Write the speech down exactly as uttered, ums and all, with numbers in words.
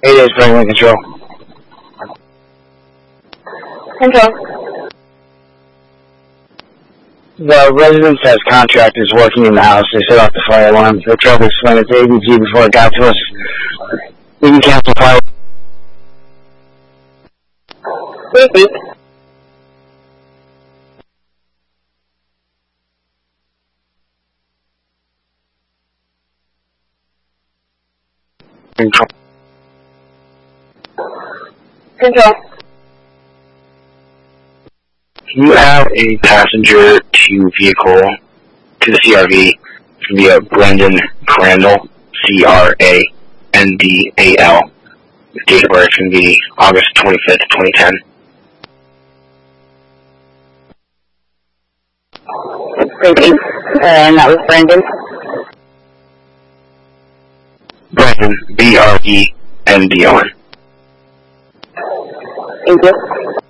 It is Franklin Control. Control. The residence has contractors working in the house. They set off the fire alarm. They tried to explain it to A B G before it got to us. We can cancel fire. Repeat. Control. Control. You have a passenger to vehicle to the C R V via Brendan Crandall, C R A N D A L. Date of birth can be August twenty-fifth, twenty ten. Repeat. And that was Brendan. Brendan, B R E N D O N. Thank you.